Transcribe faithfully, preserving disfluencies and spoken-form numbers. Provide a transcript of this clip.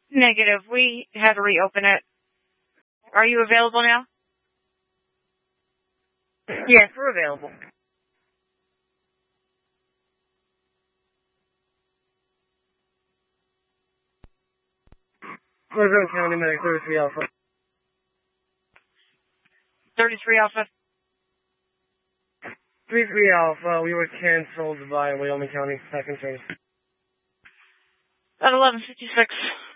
Negative. We had to reopen it. Are you available now? Yes, we're available. Pleasant County Medic thirty-three Alpha. thirty-three Alpha. thirty-three Alpha, we were canceled by Wyoming County Second Service. At eleven fifty-six.